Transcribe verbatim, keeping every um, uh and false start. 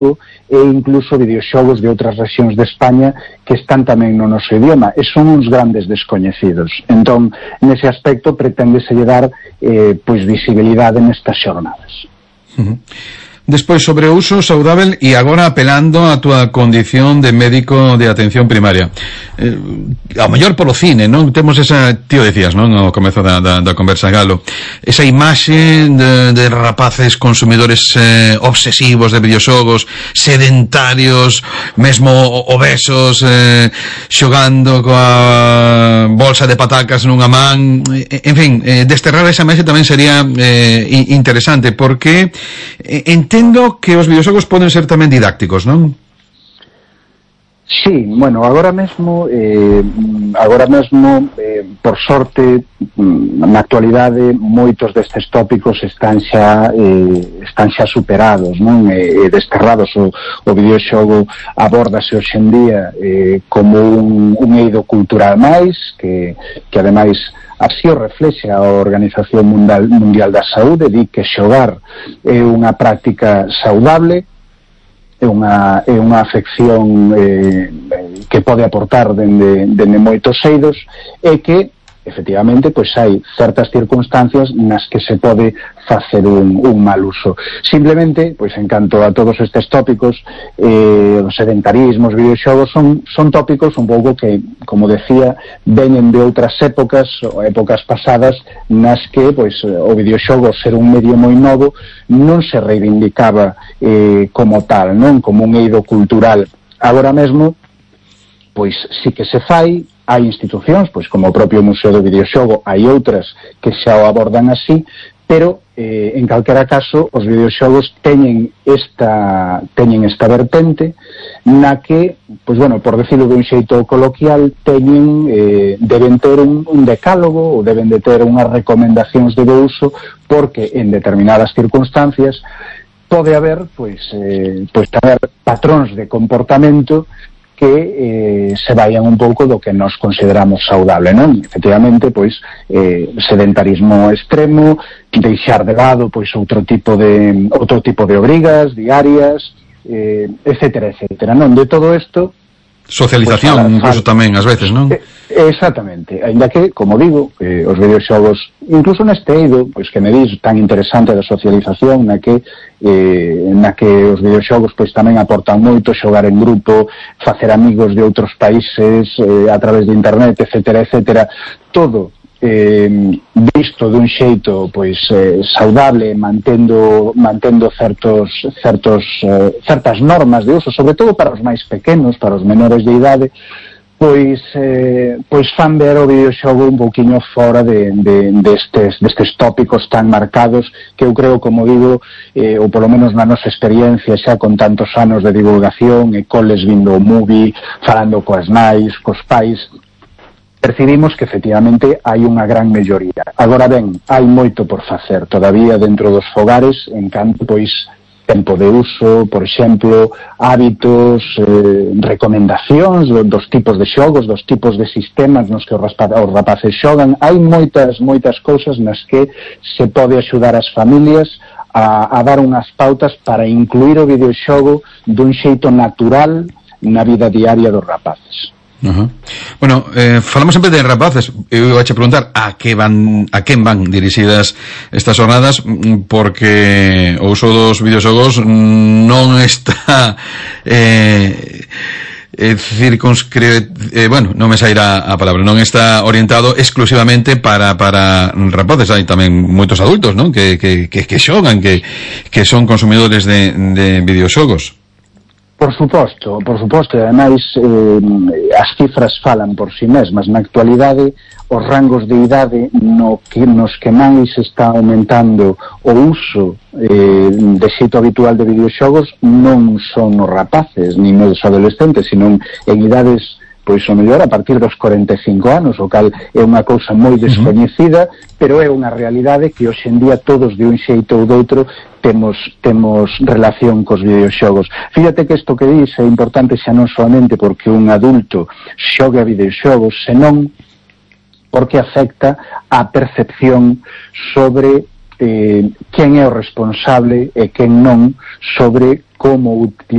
e incluso videoxogos de outras rexións de España que están tamén no noso idioma e son uns grandes descoñecidos. Entón, nese aspecto preténdese dar eh, pois visibilidade nestas xornadas. Uh-huh. Despois, sobre o uso saudável e agora apelando a túa condición de médico de atención primaria, eh, ao mellor polo cine, non? Temos esa, tío decías, non? Ao comezo da, da, da conversa, Galo, esa imaxe de, de rapaces consumidores eh, obsesivos de videoxogos, sedentarios, mesmo obesos, eh, xogando coa bolsa de patacas nunha man, en fin, eh, desterrar esa imaxe tamén sería eh, interesante, porque eh, entendo que os videoxogos poden ser tamén didácticos, non? Sí, bueno, agora mesmo eh, agora mesmo eh, por sorte na actualidade moitos destes tópicos están xa eh, están xa superados, non? E, e desterrados. O, o videoxogo abórdase hoxe en día eh, como un, un eido cultural máis que, que ademais así o reflexe a Organización Mundial, Mundial da Saúde, di que xogar é unha práctica saudable, é unha, é unha afección eh, que pode aportar dende, dende moitos eidos e que efectivamente pois hai certas circunstancias nas que se pode facer un, un mal uso. Simplemente, pois en canto a todos estes tópicos, eh, os sedentarismos, videoxogos son, son tópicos un pouco que, como decía, veñen de outras épocas, ou épocas pasadas, nas que pois o videoxogo, ser un medio moi novo, non se reivindicaba eh, como tal, non como un eido cultural. Agora mesmo, pois sí que se fai, hai institucións, pois como o propio Museo do Videoxogo, hai outras que xa o abordan así, pero eh, en calquera caso os videoxogos teñen esta teñen esta vertente na que, pois bueno, por decirlo dun xeito coloquial, teñen eh, deben ter un, un decálogo ou deben de ter unhas recomendacións de uso, porque en determinadas circunstancias pode haber pois eh, pois haber patróns de comportamento que eh, se vayan un pouco do que nos consideramos saudable, non? Efectivamente, pois, eh, sedentarismo extremo, deixar de lado, pois, outro tipo de outro tipo de obrigas diarias, eh, etcétera, etcétera, non? De todo isto, socialización, pues, incluso tamén, ás veces, non? Exactamente, ainda que, como digo, eh, os videoxogos, incluso neste eido, pois que me dis tan interesante da socialización, na que eh, na que os videoxogos pois tamén aportan moito, xogar en grupo, facer amigos de outros países eh, a través de internet, etcétera, etcétera, todo eh, visto dun xeito pois eh, saudable, mantendo mantendo certos certos eh, certas normas de uso, sobre todo para os máis pequenos, para os menores de idade, pois eh, pois fan ver o videoxogo un pouquiño fora de, de, destes, destes tópicos tan marcados que eu creo, como digo, eh, ou polo menos na nosa experiencia xa con tantos anos de divulgación e coles vindo o movie, falando coas nais, cos pais, percibimos que efectivamente hai unha gran melloría. Agora ben, hai moito por facer todavía dentro dos fogares en canto pois tempo de uso, por exemplo, hábitos, eh, recomendacións dos tipos de xogos, dos tipos de sistemas nos que os rapaces xogan. Hai moitas, moitas cousas nas que se pode axudar as familias a, a dar unhas pautas para incluir o videoxogo dun xeito natural na vida diaria dos rapaces. Uh-huh. Bueno, eh, falamos sempre de rapaces. Eu vou a preguntar a que van, a quen van dirixidas estas jornadas, porque o uso dos videoxogos non está eh, eh, circunscre eh, bueno, non me sairá a palabra, non está orientado exclusivamente para para rapaces. Hai tamén moitos adultos, non? Que que que, que xogan, que que son consumidores de de videoxogos. Por suposto, por suposto, e ademais eh, as cifras falan por si mesmas. Na actualidade, os rangos de idade no que, nos que máis está aumentando o uso eh, de xeito habitual de videoxogos non son os rapaces, nin os adolescentes, sino en idades pois o mellor a partir dos cuarenta e cinco anos, o cal é unha cousa moi descoñecida, uh-huh. pero é unha realidade que hoxe en día todos de un xeito ou doutro temos temos relación cos videoxogos. Fíjate que isto que dis é importante xa non solamente porque un adulto xoga videoxogos, senón porque afecta a percepción sobre eh, quen é o responsable e quen non, sobre como utilizar